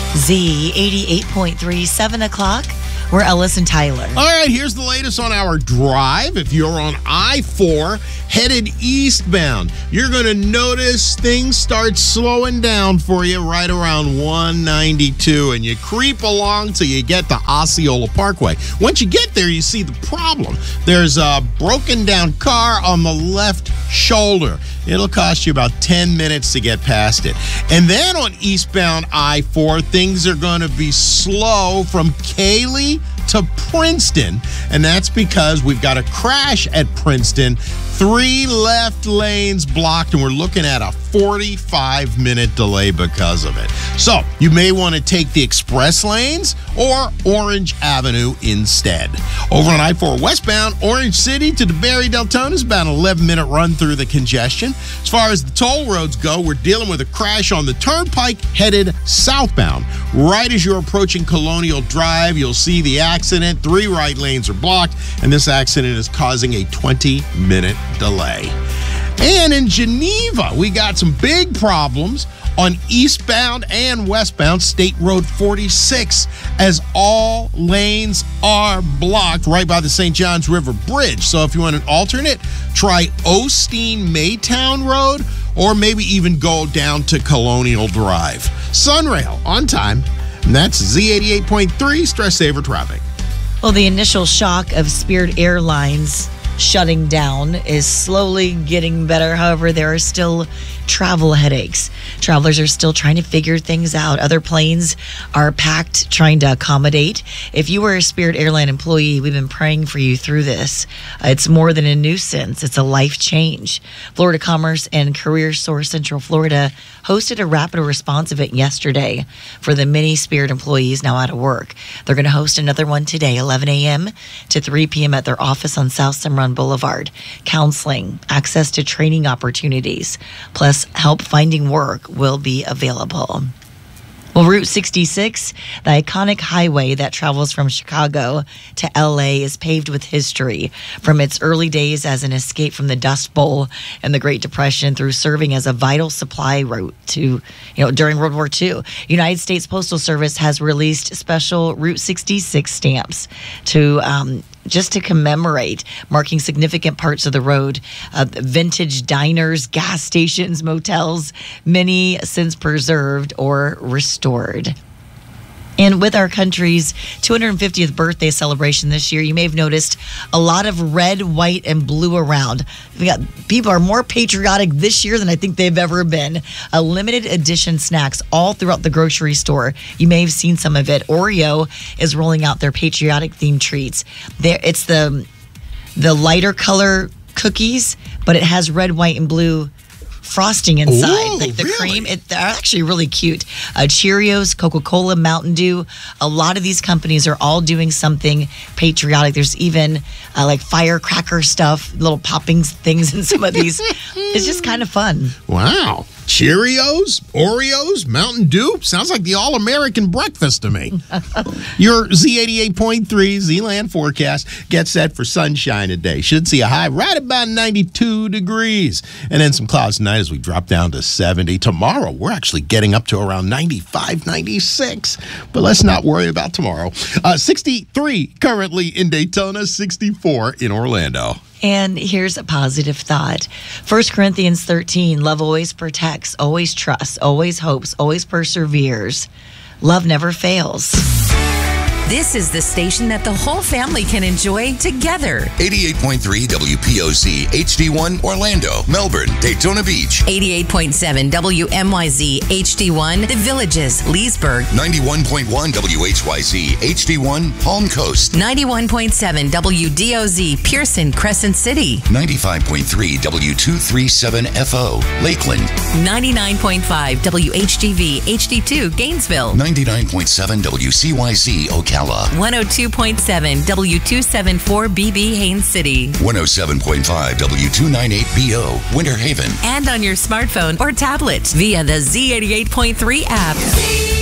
Z88.3, 7 o'clock. We're Ellis and Tyler. All right, here's the latest on our drive. If you're on I-4 headed eastbound, you're going to notice things start slowing down for you right around 192, and you creep along till you get to Osceola Parkway. Once you get there, you see the problem. There's a broken down car on the left shoulder. It'll cost you about 10 minutes to get past it. And then on eastbound I-4, things are going to be slow from Cayley to Princeton, and that's because we've got a crash at Princeton. 3 left lanes blocked, and we're looking at a 45-minute delay because of it. So you may want to take the express lanes or Orange Avenue instead. Over on I-4 westbound, Orange City to DeBerry Deltona is about an 11-minute run through the congestion. As far as the toll roads go, we're dealing with a crash on the Turnpike headed southbound. Right as you're approaching Colonial Drive, you'll see the accident. 3 right lanes are blocked, and this accident is causing a 20-minute delay. And in Geneva, we got some big problems on eastbound and westbound State Road 46 as all lanes are blocked right by the St. Johns River Bridge. So if you want an alternate, try Osteen Maytown Road, or maybe even go down to Colonial Drive. Sunrail on time, and that's Z88.3 Stress Saver Traffic. Well, the initial shock of Spirit Airlines shutting down is slowly getting better. However, there are still travel headaches. Travelers are still trying to figure things out. Other planes are packed, trying to accommodate. If you were a Spirit Airline employee, we've been praying for you through this. It's more than a nuisance. It's a life change. Florida Commerce and Career Source Central Florida hosted a rapid response event yesterday for the many Spirit employees now out of work. They're going to host another one today, 11 a.m. to 3 p.m. at their office on South Cimarron Boulevard. Counseling, access to training opportunities, plus help finding work will be available. Well, Route 66, the iconic highway that travels from Chicago to L.A., is paved with history. From its early days as an escape from the Dust Bowl and the Great Depression through serving as a vital supply route to, during World War II. United States Postal Service has released special Route 66 stamps to just to commemorate, marking significant parts of the road. Vintage diners, gas stations, motels, many since preserved or restored. And with our country's 250th birthday celebration this year, you may have noticed a lot of red, white, and blue around. People are more patriotic this year than I think they've ever been. Limited edition snacks all throughout the grocery store. You may have seen some of it. Oreo is rolling out their patriotic themed treats. It's the lighter color cookies, but it has red, white, and blue frosting inside. Ooh, like the really? cream. They're actually really cute. Cheerios, Coca-Cola, Mountain Dew. A lot of these companies are all doing something patriotic. There's even like firecracker stuff, little popping things in some of these. It's just kind of fun. Wow. Cheerios, Oreos, Mountain Dew. Sounds like the all-American breakfast to me. Your Z88.3 Z-Land forecast gets set for sunshine today. Should see a high right about 92 degrees. And then some clouds tonight as we drop down to 70. Tomorrow, we're actually getting up to around 95, 96. But let's not worry about tomorrow. 63 currently in Daytona, 64 in Orlando. And here's a positive thought. 1 Corinthians 13, love always protects, always trusts, always hopes, always perseveres. Love never fails. This is the station that the whole family can enjoy together. 88.3 WPOC, HD1, Orlando, Melbourne, Daytona Beach. 88.7 WMYZ, HD1, The Villages, Leesburg. 91.1 WHYZ, HD1, Palm Coast. 91.7 WDOZ, Pearson, Crescent City. 95.3 W237FO, Lakeland. 99.5 WHGV, HD2, Gainesville. 99.7 WCYZ, Ocala. 102.7 W274BB, Haines City. 107.5 W298BO, Winter Haven. And on your smartphone or tablet via the Z88.3 app.